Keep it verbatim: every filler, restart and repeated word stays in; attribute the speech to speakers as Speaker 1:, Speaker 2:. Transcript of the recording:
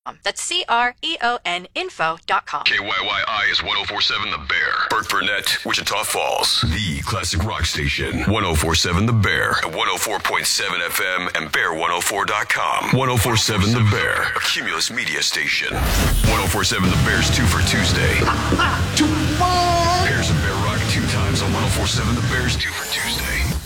Speaker 1: That's C R E O N info dot com.
Speaker 2: K Y Y I is ten forty-seven The Bear. Burt Burnett, Wichita Falls. The classic rock station. ten forty-seven The Bear. At one oh four point seven F M and bear one oh four dot com. ten forty-seven The Bear. A Cumulus media station. ten forty-seven The Bear's two for Tuesday. Bears and Bear Rock two times on ten forty-seven The Bear's two for Tuesday.